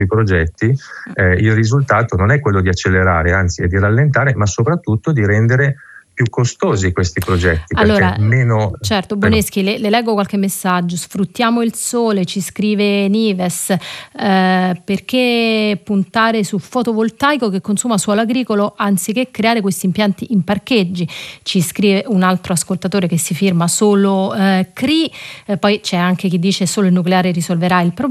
i progetti, il risultato non è quello di accelerare, anzi è di rallentare, ma soprattutto di rendere più costosi questi progetti. Allora, meno... certo, Boneschi, le leggo qualche messaggio. Sfruttiamo il sole, ci scrive Nives, perché puntare su fotovoltaico che consuma suolo agricolo anziché creare questi impianti in parcheggi, ci scrive un altro ascoltatore che si firma solo CRI, poi c'è anche chi dice solo il nucleare risolverà il problema.